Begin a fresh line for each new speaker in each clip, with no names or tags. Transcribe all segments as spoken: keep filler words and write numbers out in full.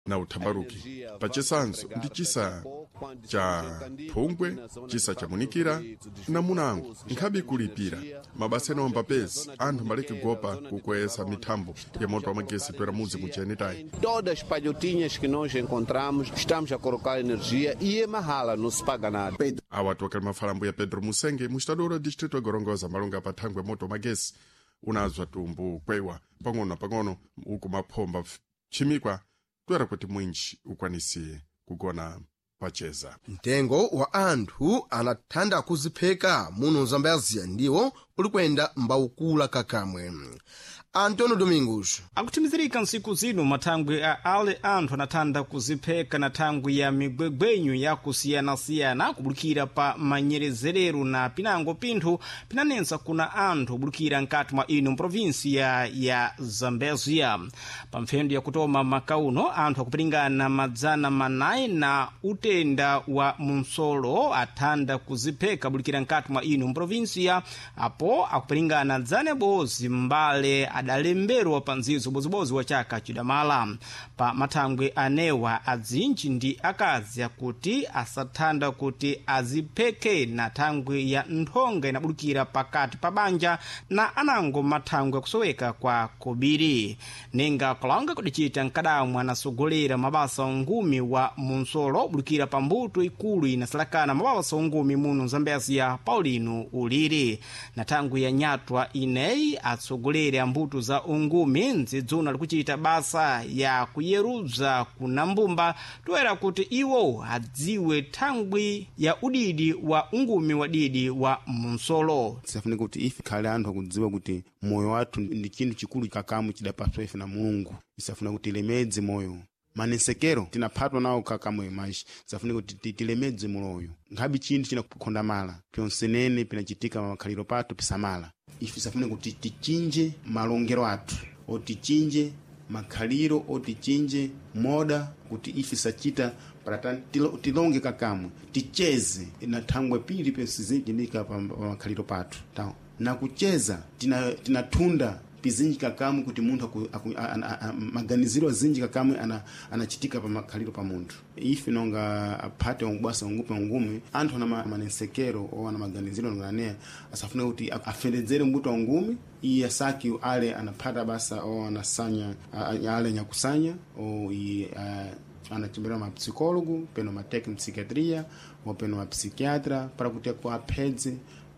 na uthambaruki pachisanso ndi chisa cha phungwe, chisa cha munikira na munango nkhabe kulipira mabasa ena wambapezi anthu maleki gopa kukweza mithambo ya moto wa magesi toera mudzi muchenetayi.
Todas as palhotinhas que nós encontramos estamos a colocar energia e é mahala, não se paga nada.
Awa toka mafalambo ya Pedro Musenge mustadoro distrito ya Gorongosa malunga pa thangwe moto wa magesi unazwa tumbu kwewa pang'ono pang'ono uku maphomba chimikwa toera kuti mwinji ukwanisiye kugona pacheza.
Mtengo wa anthu anathanda kuzipheka muno Zambezia ndiwo uli kwenda mbawukula kakamwe. Antonio Domingos
akutimizirika nsiku zino mathangwe a ale anthu anathanda kuzipheka na thangwe ya migwegwenyu ya kusiyana-siyana kubulukira pa manyerezerero na pinango pinthu pinanensa kuna anthu kubulukira nkati mwa ino provinsia ya Zambezia. Pa mfendo ya kutoma makauno anthu akupiringana madzana manayi na utenda wa munsolo athanda kuzipheka kubulukira nkati mwa ino provinsia apo akupiringana dzane bozi mbale adalemberwa pa nzizo bozibozi wa chaka chidamala. Pa mathangwe anewa adzinji ndi akazi akuti asathanda kuti azipheke na thangwe ya nthonga inabulukira pakati pa banja na anango mathangwe kusoweka kwa kobiri. Nenga kulanga kudichita nkadamwa anasogolera mabasa ongumi wa munsolo bulukira pa mbuto ikulu inasalakana mabasa ongumi muno Zambezia Paulino Uliri. Na thangwe ya nyatwa ineyi atsogolera mbuto za ungumi nzidzuna likuchita basa ya kuyeruza kuna mbumba toera kuti iwo adziwe thangwi ya udidi wa ungumi wa didi wa munsolo.
Sisafunika kuti ife khale anthu akudziwa kuti moyo wathu ndi chinthu chikulu kakamu chidapaswa ife na Mulungu. Isafuna kuti tilemedze moyo manesekero tinaphatwa nawo kakamwe maji sisafunika kuti tilemedze moyo nkhabi chinthu chinakukhonda mala pyonsenene pinachitika makhaliro pathu pisamala. Ife sisafunika kuti tichinje malongero athu otichinje makhaliro otichinje moda kuti ife sachita paratani tilonge kakamwe ticheze na thangwe pili pesizichinika pa makhaliro pathu tawo na kucheza tina tinatunda pizinji kakamu kuti munthu maganiziro azinji kakamu anachitika pa makhaliro pa munthu. Ife nonga aphate ongubasa ongupe ongumi anthu ana manesekero o ana maganiziro nganea asafuna kuti afendezere mbuto ongumi iya saki ale anaphata basa o anasanya ale nyakusanya o i anachimbira ma psikologo peno ma técnico psiquiatria o peno ma psiquiatra para kuti aphedze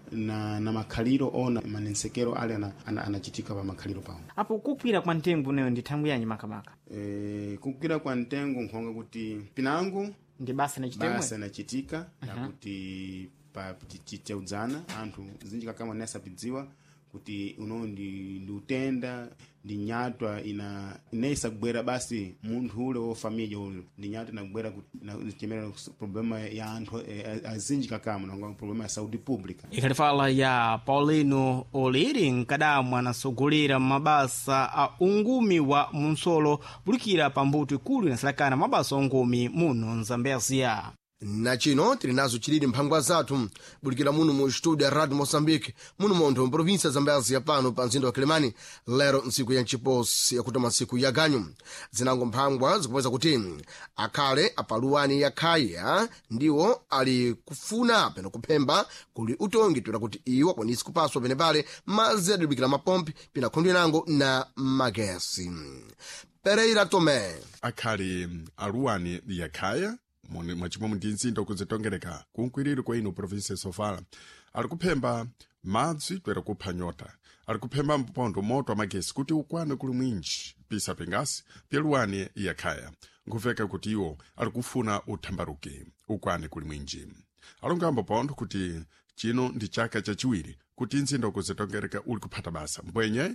na na makhaliro ona manesekero ale anachitika pa makhaliro pawo.
Apo kukwira kwa ntengo nayo ndi thangwe yanyi makamaka.
Eh kukwira kwa ntengo nkhonga kuti pinango
ndi basa na chitemwe
basa na chitika na kuti pa chicha udzana anthu zinji kakama nesa pidziwa kuti uno ndi ndutenda ndi nyatwa ina inesa kubwera basi munthu ule wo family ule ndi nyatwa na kubwera kuti na chimera problema ya anthu e, azinji kakama na problema ya saúde pública.
Ikalifala ya Paulino Uliri nkadamu anasogolera mabasa a ungumi wa munsolo bulukira pambuto ikulu inasalakana mabasa ongumi muno Zambezia.
Na chino tili nazo chilili mphangwa zathu bulikira muno mu studio ya Radio Moçambique muno montho província ya Zambezia pano pa mzinda wa Kilimani lero nsiku ya nchiposi ya kutoma nsiku ya ganyu. Zinango mphangwa zikupeza kuti akhale apaluwani ya khaya ndiwo ali kufuna peno kuphemba kuli utongi twera kuti iwo kwanisi kupaswa pene pale mazi adibikira mapompi pina khondwe nango na magesi. Pereira Tome
akhale aluwani ya khaya mwachimwe ndi nzinda kuzitongereka kunkwiriri kwa ino province Sofala ali kuphemba madzi twera kupha nyota ali kuphemba mpondo moto amagesi kuti ukwane kuli mwinji pisa pengasi pyaluwani yakhaya nkuveka kuti iwo ali kufuna uthambaruke ukwane kuli mwinji alongambo pondo kuti chino ndi chaka chachiwiri kuti nzinda kuzitongereka uli kuphata basa mbwenye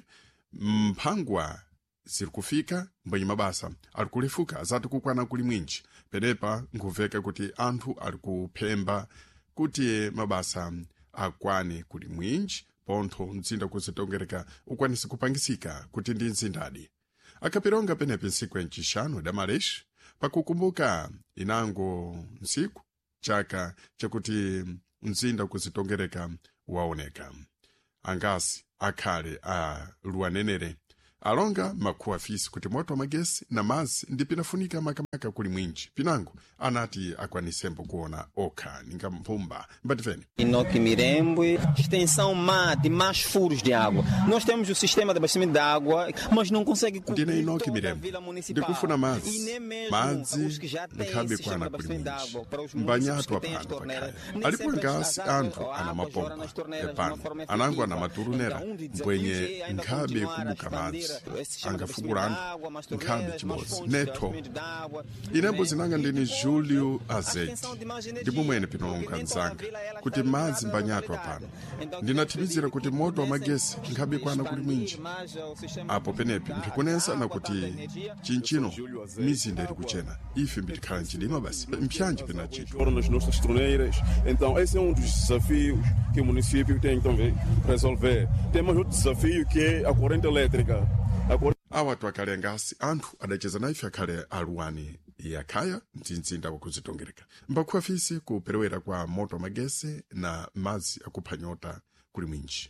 mphangwa ziri kufika mbwenye mabasa ali kulefuka zati kukwana kuli mwinji penepa nkuveka kuti anthu ali kuphemba kuti mabasa akwane kuli mwinji pontho mzinda kuzitongereka ukwanisi kupangisika kuti ndi nzindadi akapironga penepe nsiku ya nchishanu damaleshi pakukumbuka inango nsiku chaka chakuti mzinda kuzitongereka waoneka angasi akhale a luwanenere alonga makhuwa afisi kuti moto wa magesi na mazi ndi pinafunika makamaka kuli mwinji pinango anati akwanisembo kuona okha ninga mpumba mbativeni.
Inoki Mirembwe, extensão má de mais furos de água. Nós temos o sistema de abastecimento de água, mas não consegue cobrir
ndine Inoki
toda a
Mirembwe
vila municipal.
ndikufuna
E
mazi
nem mesmo
madzi
os que já têm
nkhabe
sistema
kwana
de
kuli
abastecimento de
mwinji
água para os municípios
mbanyatu
que têm as
apano
torneiras.
pakhaya
Nem
alipo
sempre
ngasi
as águas
anthu
ou a
ana
água jorra
mapompa
nas torneiras de
epano
uma forma
anango ana
efetiva.
maturunera
Então, um de desafio
mbwenye
é ainda
nkhabe
continuar a
kubuka madzi
expandir esse sistema de
angafukula
abastecimento de
anthu
água, mais
nkhabe
torneiras, mais
chimodzi
fontes de
netho
abastecimento de água.
inembo
Né?
zinanga ndini Julio
A
Azeti
extensão de mais energia,
ndipo mwene
porque
pinonga
nem toda a
mzanga
vila ela
kuti
está
madzi
ligada à
mbanyatu
localidade.
apano
Então,
ndinathimizira kuti moto wa magesi nkhabe kwana kuli mwinji
expandir mais o sistema
apo penepi mphikunensa
de
na
água,
kuti
tanta energia.
chinchino mizinda iri kuchena ife mbitikhala mchilima basi mpyanji pena chito
Jorra nas nossas torneiras. Então, esse é um dos desafios que o município tem que também resolver. Temos outro desafio que é a corrente elétrica. A corrente
awatu akhale ngasi anthu adacheza na ife akhale aluwani yakhaya mzinzinda wakuzitongereka mbakhu afisi kuperewera kwa moto wa magesi na madzi akuphanyota kuli mwinji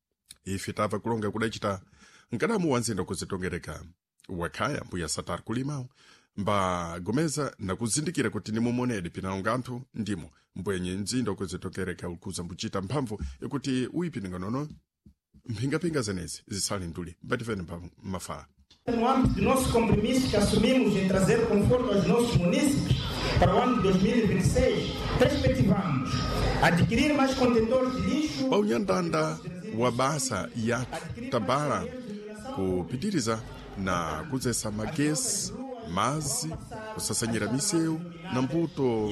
ife tava kulonga kudachita nkadamu wanzinda kuzitongereka wakhaya mbuya satari kulimawo mbagomeza na kuzindikira kuti nimumonedi pinalonga anthu ndimo mbwenye mzinda kuzitongereka ukuza mbuchita mphamvu yakuti uyipininga nono mphingapinga zenezi zisali nduli mbativene mafala.
No âmbito do nosso compromisso que assumimos em trazer conforto aos nossos munícipes para o ano de dois mil e vinte e seis, perspectivamos adquirir mais contentores de lixo.
paunyandanda wa basa ya tabala kupitiriza na kuzesa magesi mazi kusasanyira misewu na mbuto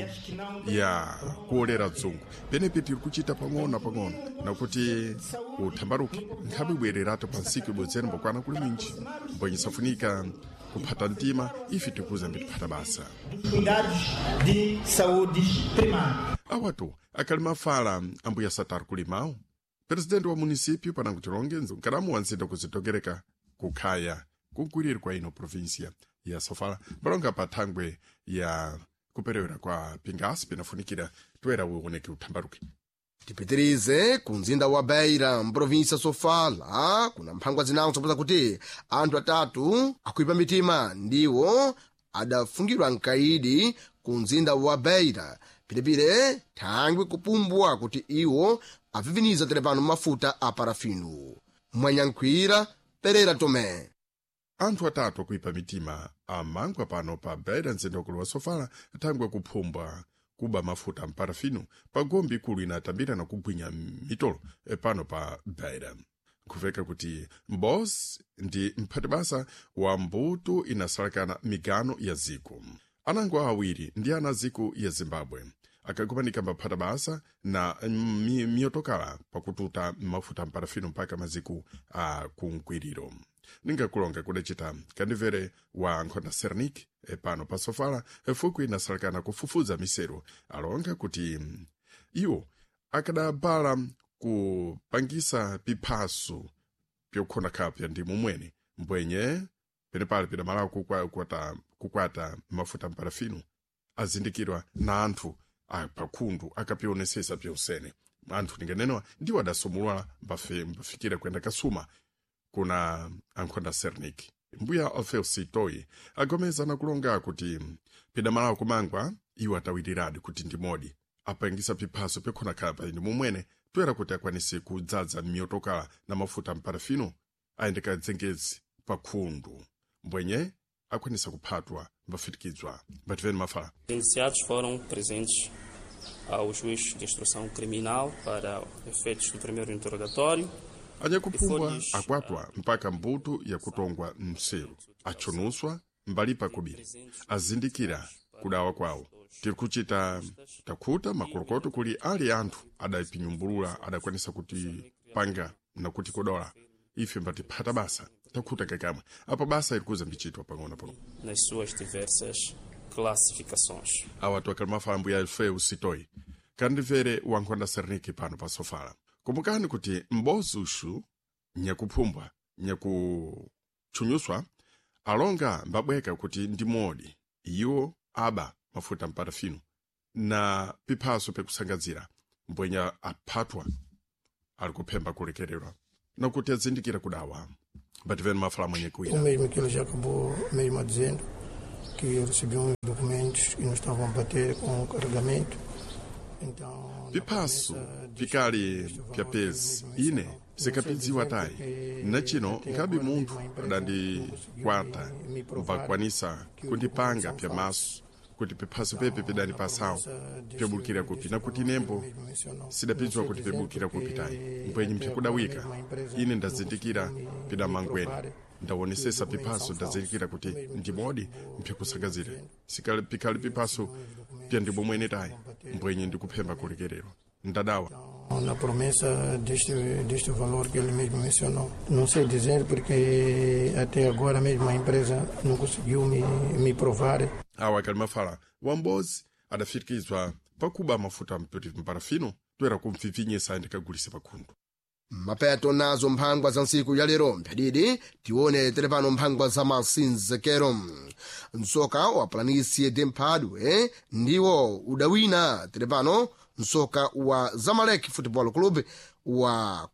ya kuolera dzungu penepi tiri kuchita pang'ono pang'ono nakuti uthambaruki nkhabe bwererato pa nsiku ibodzeni mbokwana kuli mwinji mbwenye safunika kuphata mtima ife tikuza mbitiphata basa
Cuidados de saúde primária.
awatu akali mafala ambuya satari kulimawo presidente wa munisipio panangutilonge nkadamu wanzinda kuzitogereka kukhaya kunkwiriri kwa ino provinsia ya Sofala balonga pa thangwe ya kuperewera kwa pingasi pinafunikira toera uoneke uthambaruki.
tipitirize ku mzinda wa Beira mprovinsia Sofala kuna mphangwa zinawo zopeza kuti anthu atatu akuipa mitima ndiwo adafungidwa mkaidi ku mzinda wa Beira pilipile thangwe kupumbwa kuti iwo aviviniza telepano mafuta a parafinu mwanyankhwira Pereira Tome.
Anthu atatu akuipa mitima amangwa pano pa Beira mzindakulu wa Sofala thangwe kuphumbwa kuba mafuta mparafino pa gombi ikulu inatambira na kugwinya mitolo pano pa Beira nkuveka kuti mbosi ndi mphati basa wa mbuto inasalakana migano ya ziko anangwa awiri ndi ana ziko ya Zimbabwe akakupanika mbaphata basa na mi, miotokala pakututa mafuta mparafino mpaka maziku a kunkwiriro ningakulonga kudachita kandivere wa nkhonda Sernik pano pa Sofala fuku inasalakana kufufuza misero alonga kuti iwo akadabala kupangisa piphaso pyokhona khapya ndi mumwene mbwenye penepali pidamalawo kukwata, kukwata mafuta mparafino azindikirwa na anthu apakhundu akapionesesa pyonsene anthu ningenenwa ndiwo adasumulwa mbafikira kwenda kasuma kuna ankhonda Sernik mbuya Alfeu Sitoi agomeza na kulonga kuti pidamalawo kumangwa iwo atawiriradi kuti ndi modi apangisa piphaso pekhona khapa ndi mumwene toera kuti akwanise kudzadza miotokala na mafuta mparafino ayendeka dzengezi pakhundu mbwenye akwanisa kuphatwa mbafitikizwa bativeni mafala.
Iniciados foram presentes ao juiz de instrução criminal para efeitos do primeiro interrogatório.
anyakuphungwa akwatwa mpaka mbuto ya kutongwa msewu achunuswa mbalipa kubiri azindikira kudawa kwawo tiri kuchita takhuta makolokoto kuli ali anthu adapinyumbulula adakwanisa kuti panga na kuti kodola ife mbatiphata basa takhuta kakamwe apo basa irikuza mbichitwa pang'ono pang'ono
nas suas diversas classificações.
awatu akali mafambo ya Alfeu Sitoi kandivere wa nkhonda Sernik pano pa Sofala kumbukani kuti mbozi ushu nyakuphumbwa nyakuchunyuswa alonga mbabweka kuti ndi modi iwo aba mafuta mparafino na piphaso pekusangadzira mbwenya aphatwa ali kuphemba kulekererwa nakuti azindikira kudawa bativendo mafala mwenye
O
kuina.
mesmo que ele já acabou mesmo dizendo, que eu recebi uns documentos que não estavam a bater com o carregamento. Então,
Pipaso, pikali pya pezi, ine, sikapidziwa tai. Nachino, nkabi muntu adandi kwata, mpakwanisa kundipanga pya masu, kuti pipaso pepe pedani pasawo, pya bulukira kupi. Na kuti nembo, sidapizwa kuti pya bulukira kupi tai. Mpwenye mpya kudawika, ine ndazindikira pida mangweni. Ndawonesesa pipaso ndazindikira kuti ndimodi mpya kusagazire. Sikali pikali pipaso pya ndibo mwene tai. Mpwenye ndikuphemba kulekerero. Ndadawa.
Na promessa deste, deste valor que ele mesmo mencionou. Não sei dizer porque até agora mesmo a empresa não conseguiu me, me provar.
Awa kalimafala wambozi adafikizwa pakuba mafuta mparafino twera kumfifinyisa ndikagulise pakhundu.
mapeto nazo mphangwa za ntsiku ya lero mphadidi tione telepano mphangwa za masinzekero. Nsoka wa Planície de Mphadwe ndiwo udawina telepano nsoka wa Zamalek Football Club wa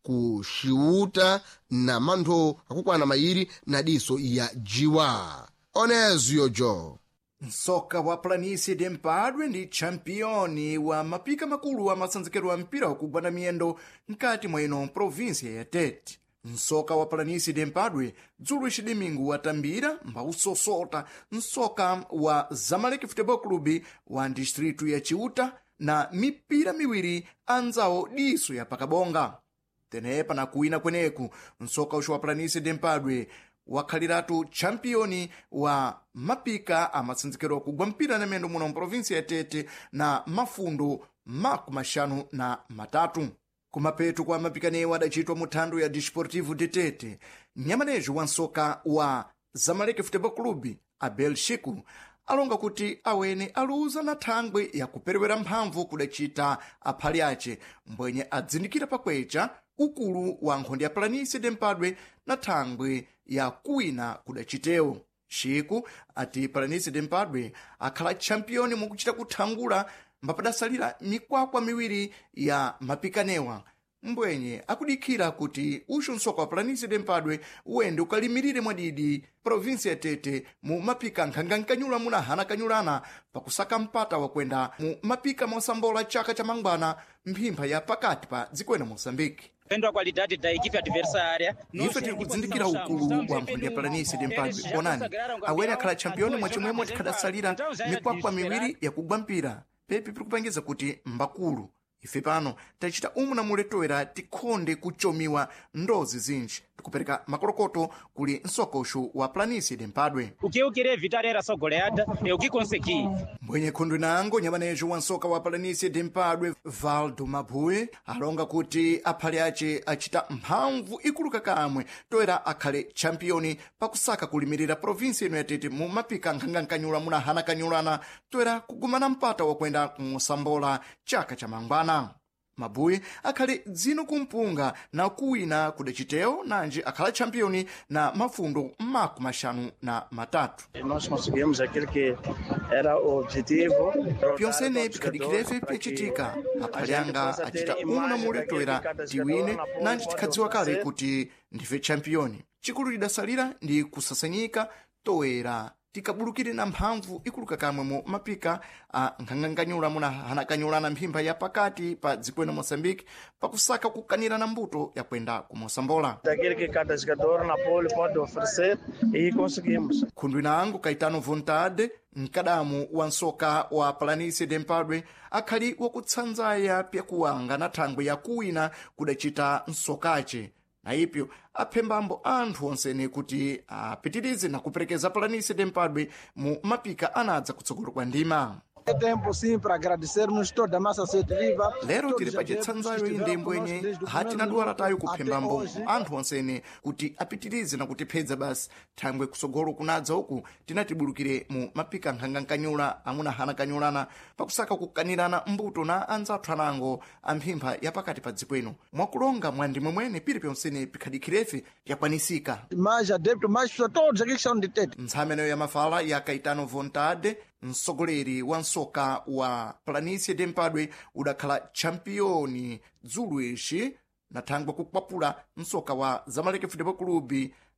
kuxiuta na mantho akukwana mayiri na diso ya jiwa. Onezio jo
nsoka wa Planície de Mphadwe ndi championi wa mapika makulu wa masanzekero wa mpira wakugwana miyendo nkati mwa ino provinsia ya Tete. Nsoka wa Planície de Mphadwe dzulo icidimingu watambira mbausosota nsoka wa Zamalek Football Club wa distritu ya Ciuta na mipira miwiri anzawo diso ya pakabonga. Tenepa na kuwina kweneku nsoka uxo wa Planície de Mphadwe wakhaliratu championi wa mapika amasinzikiro kugwa mpira na mendo muno mprovinsia ya Tete na mafundo maku maxanu na matatu. Kumapetu kwa mapikanewa adacitwa muthando ya Desportivo de Tete, nyamanejo wa nsoka wa Zamalek Football Club Abel Chico alonga kuti awene aluza na thangwe ya kuperewera mphamvu kudacita aphali ace mbwenye adzindikira pakweca ukulu wa nkhondo ya Planície de Mphadwe na thangwe ya kuwina kudacitewo. Chico ati Planície de Mphadwe akhala championi mukuchita kuthangula mbapadasalira mikwakwa miwiri ya mapikanewa mbwenye akudikhira kuti uxo nsoka wa Planície de Mphadwe uwende ukalimirire mwadidi provinsia ya Tete mu mapika nkhangankanyula muna hana kanyulana pakusaka mpata wakwenda mu mapika mosambola chaka cha mangwana mphimpha ya pakati pa dzikwena Moçambique.
Vendo a qualidade da equipe adversária,
ife tiri kudzindikira ukulu wa nkhondo ya Planície de Mphadwe. Onani awene akhala championi mwachimwemwe tikhadasalira mikwakwa miwiri ya kugwa mpira pepi pirikupangiza kuti mbakulu. Ife pano tachita umu na muletowera tikhonde kuchomiwa ndozi zinji tikupereka makorokoto kuli nsoka uxu wa Planície de Mphadwe.
O que eu queria evitar era só goleada, é o que consegui.
Mbwenye khondwe nango nyamanejo wa nsoka wa Planície de Mphadwe Valdo Mabue alonga kuti aphali ace acita mphamvu ikuluka kamwe toera akhale championi pakusaka kulimirira provinsia ino ya Tete mu mapika nkhangankanyula muna hana kanyulana toera kugumana mpata wakwenda kusambola chaka cha mangwana. Mabue akhale dzino kumpunga na kuwina kudacitewo nanji akhala championi na mafundo maku maxanu na matatu.
Nós conseguimos aquilo que era o objetivo.
Pyonsene pikhadikirefe pyacitika aphali anga acita umu na muletowera tiwine nanji tikhadziwa kale kuti ndife championi. Cikulu lidasalira ndi kusasanyika toera tikabulukire na mphamvu ikuluka kamwe mu mapika a nkhangankanyula muna hanakanyulana mphimpha ya pakati pa dzikwena Moçambique pakusaka kukanira na mbuto ya kwenda ku Mosambola.
Daquilo que cada jogador na pole pode oferecer e conseguimos.
Khundwi nango Caetano Vontade mkadamu wa nsoka wa Planície de Mphadwe akhali wakutsanzaya pyakuwanga na thangwe ya kuwina kudacita nsokace. Na ipyo aphembambo anthu onsene kuti apitirize na kuperekeza Planície de Mphadwe mu mapika anadza kutsogolo kwa ndima.
É tempo sim para agradecermos toda a massa setiva.
Lero tiri pacitsanzayo inde mbwenye hati na duwala tayo kuphembambo anthu onsene kuti apitirize na kutiphedza basi thangwe kusogolo kunadza uku tinatibulukire mu mapika nkhangankanyula amuna hana kanyulana pakusaka kukanirana mbuto na anzathu anango amphimpha ya pakati pa dzikweno mwakulonga mwa ndimwe mwene pili pyonsene pikhadikirefe yakwanisika.
Mais adepto, mais pessoas, todos aqui que são de Tete.
Ntsameneyo ya mafala ya Caetano Vontade msogoleri wa nsoka wa Planície de Mphadwe udakhala championi dzulo ixi na thangwe kukwapula nsoka wa Zamalek Football Club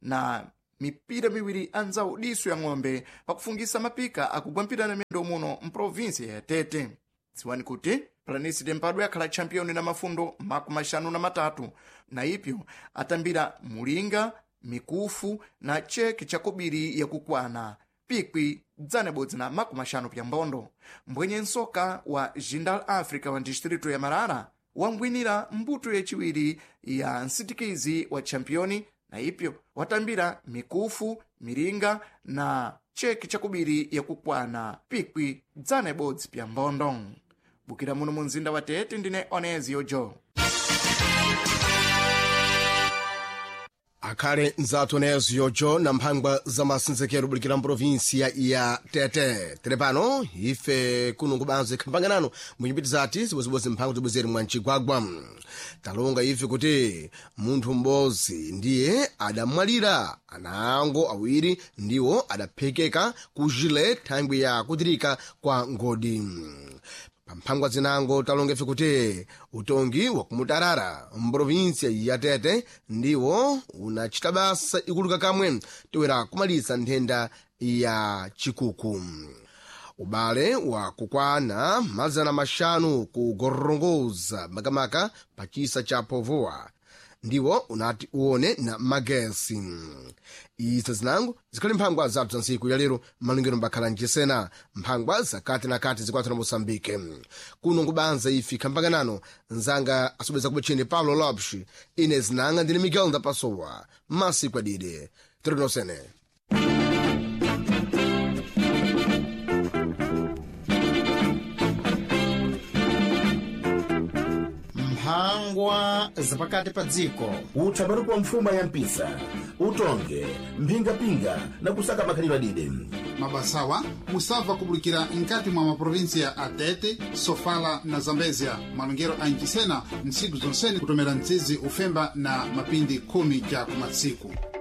na mipira miwiri anzawo diso ya ng'ombe pakufungisa mapika akugwampirana miyendo muno mprovinsia ya Tete. Dziwani kuti Planície de Mpadwe akhala championi na mafundo makumi mashanu na matatu, na ipyo atambira mulinga, mikufu na cheki chakubiri ya kukwana pikwi dzanebodzi na makumi mashanu pya mbondo. Mbwenye nsoka wa Jindal Africa wa distrito ya Marara wangwinira mbuto yachiwiri ya nsitikizi wa championi, na ipyo watambira mikufu, miringa na cheki chakubiri ya kukwana pikwi dzanebodzi pya mbondo. Bukira muno munzinda wa Tete ndine Onezio Jo.
akhale nzathu Onezio Jo na mphangwa za masinzekero bulikira mprovinsia ya Tete. Tere pano ife kuno kubanze khambanganano muchimbiti zati zibozibodzi mphangwa zibwezeri mwa mchigwagwa. Talonga ife kuti munthu m'bodzi ndiye adamwalira, anango awiri ndiwo adaphekeka kujile thangwi ya kutirika kwa ngodi. Pamphangwa zinango talonga ife kuti utongi wa kumutarara mprovinsia ya Tete ndiwo unachita basa ikuluka kamwe toera kumaliza nthenda ya chikuku. Ubale wa kukwana mazana mashanu kugorongoza makamaka pachisa cha Povoa ndiwo unati uone na magesi. Iza zinango zikhali mphangwa zathu za nsiku ya lero malungiro mbakhala njisena mphangwa zakati na kati zikwatu na Mosambike. Kuno ngubanza ifi khambanganano nzanga asubeza kubecheni Paulo Lopes, ine zinanga ndine Miguel da Pasowa masiku adide tironosene.
mphangwa zapakati pa dziko,
uthabatu kwa mfuma ya mpisa, utonge, mphinga-pinga na kusaka makhalidwe adide.
Mabasawa musava kubulikira nkati mwa maprovinsia a Tete, Sofala na Zambezia malungero anjisena nsiku zonseni kutomera ntsizi ufemba na mapindi kumi ja kumatsiku.